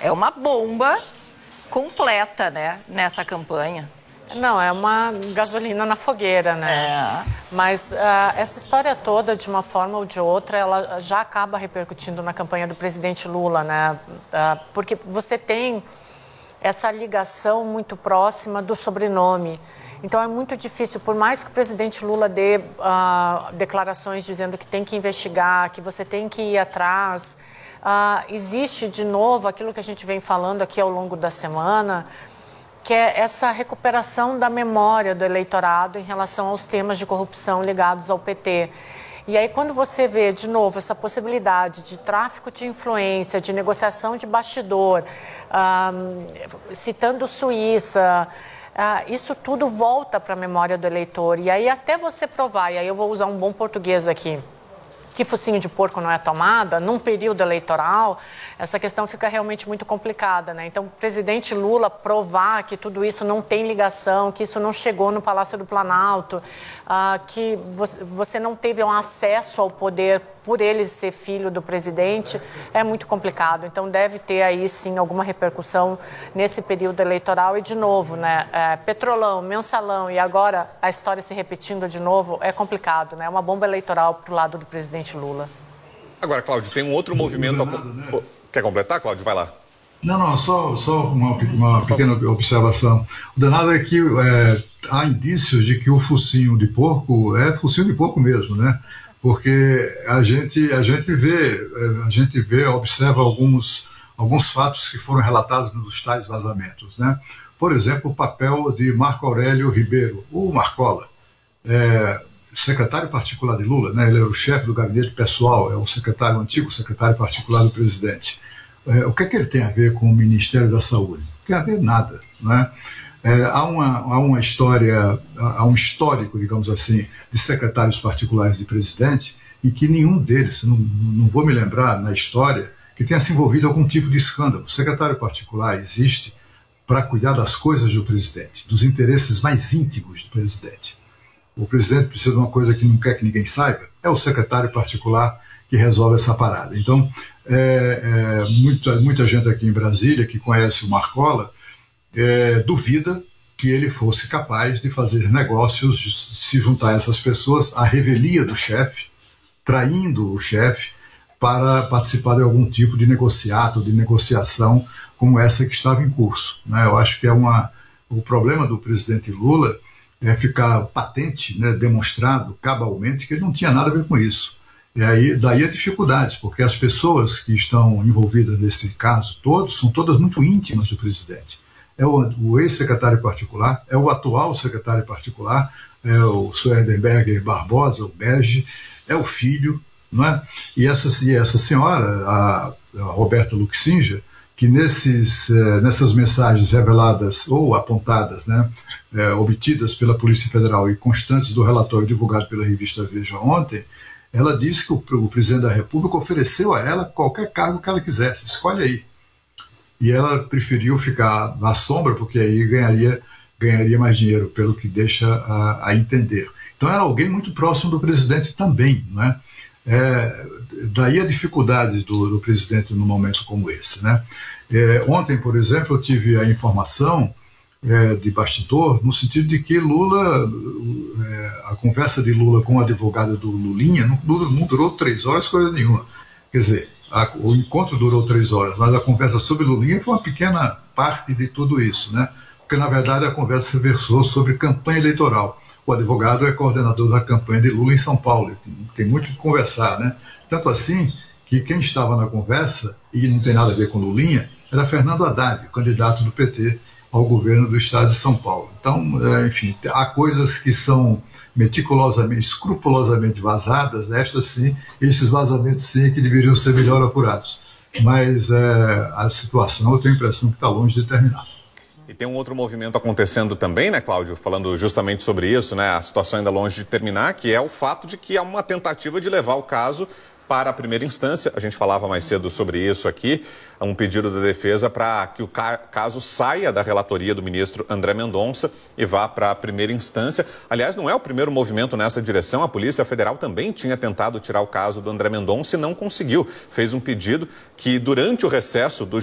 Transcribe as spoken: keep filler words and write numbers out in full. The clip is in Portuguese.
é uma bomba completa, né, nessa campanha. Não, é uma gasolina na fogueira, né? É. Mas uh, essa história toda, de uma forma ou de outra, ela já acaba repercutindo na campanha do presidente Lula, né? Uh, porque você tem essa ligação muito próxima do sobrenome. Então é muito difícil, por mais que o presidente Lula dê uh, declarações dizendo que tem que investigar, que você tem que ir atrás, uh, existe de novo aquilo que a gente vem falando aqui ao longo da semana, que é essa recuperação da memória do eleitorado em relação aos temas de corrupção ligados ao P T. E aí, quando você vê, de novo, essa possibilidade de tráfico de influência, de negociação de bastidor, um, citando Suíça, uh, isso tudo volta para a memória do eleitor. E aí, até você provar, e aí eu vou usar um bom português aqui, que focinho de porco não é tomada, num período eleitoral, essa questão fica realmente muito complicada, né? Então, o presidente Lula provar que tudo isso não tem ligação, que isso não chegou no Palácio do Planalto, uh, que você não teve um acesso ao poder por ele ser filho do presidente, é muito complicado. Então, deve ter aí, sim, alguma repercussão nesse período eleitoral. E, de novo, né, é, Petrolão, Mensalão e agora a história se repetindo de novo, é complicado, né? É uma bomba eleitoral para o lado do presidente Lula. Agora, Cláudio, tem um outro movimento... Danado, né? Quer completar, Cláudio? Vai lá. Não, não, só, só uma, uma pequena observação. O danado é que é, há indícios de que o focinho de porco é focinho de porco mesmo, né? Porque a gente, a gente vê, a gente vê, observa alguns, alguns fatos que foram relatados nos tais vazamentos, né? Por exemplo, o papel de Marco Aurélio Ribeiro, o Marcola, é, secretário particular de Lula, né? Ele era o chefe do gabinete pessoal, é o secretário, o antigo secretário particular do presidente. É, o que é que ele tem a ver com o Ministério da Saúde? Não tem a ver nada, né? É, há, uma, há uma história, há um histórico, digamos assim, de secretários particulares de presidente em que nenhum deles, não, não vou me lembrar na história, que tenha se envolvido em algum tipo de escândalo. O secretário particular existe para cuidar das coisas do presidente, dos interesses mais íntimos do presidente. O presidente precisa de uma coisa que não quer que ninguém saiba, é o secretário particular que resolve essa parada. Então, é, é, muita, muita gente aqui em Brasília que conhece o Marcola é, duvida que ele fosse capaz de fazer negócios, de se juntar a essas pessoas à revelia do chefe, traindo o chefe para participar de algum tipo de negociado, de negociação como essa que estava em curso, né? Eu acho que é uma, o problema do presidente Lula é ficar patente, né, demonstrado cabalmente que ele não tinha nada a ver com isso. E aí, daí a dificuldade, porque as pessoas que estão envolvidas nesse caso todos são todas muito íntimas do presidente. É o, o ex-secretário particular, é o atual secretário particular, é o Suerdenberger Barbosa, o Berge, é o filho, não é? E essa, e essa senhora, a, a Roberta Luxinja, que nesses, eh, nessas mensagens reveladas ou apontadas, né, eh, obtidas pela Polícia Federal e constantes do relatório divulgado pela revista Veja ontem, ela disse que o, o presidente da República ofereceu a ela qualquer cargo que ela quisesse, escolhe aí. E ela preferiu ficar na sombra, porque aí ganharia, ganharia mais dinheiro, pelo que deixa a, a entender. Então era alguém muito próximo do presidente também, né? É, daí a dificuldade do, do presidente num momento como esse, né? É, ontem, por exemplo, eu tive a informação é, de bastidor, no sentido de que Lula, é, a conversa de Lula com o advogado do Lulinha não, não durou três horas, coisa nenhuma. Quer dizer, a, o encontro durou três horas, mas a conversa sobre Lulinha foi uma pequena parte de tudo isso, né? Porque, na verdade, a conversa se versou sobre campanha eleitoral. O advogado é coordenador da campanha de Lula em São Paulo, tem muito o que conversar, né? Tanto assim que quem estava na conversa, e não tem nada a ver com Lulinha, era Fernando Haddad, candidato do P T ao governo do estado de São Paulo. Então, enfim, há coisas que são meticulosamente, escrupulosamente vazadas, estas sim, esses vazamentos sim que deveriam ser melhor apurados. Mas é, a situação, eu tenho a impressão que está longe de terminar. E tem um outro movimento acontecendo também, né, Cláudio? Falando justamente sobre isso, né? A situação ainda longe de terminar, que é o fato de que há uma tentativa de levar o caso para a primeira instância. A gente falava mais cedo sobre isso aqui, um pedido da defesa para que o ca caso saia da relatoria do ministro André Mendonça e vá para a primeira instância. Aliás, não é o primeiro movimento nessa direção. A Polícia Federal também tinha tentado tirar o caso do André Mendonça e não conseguiu. Fez um pedido que, durante o recesso do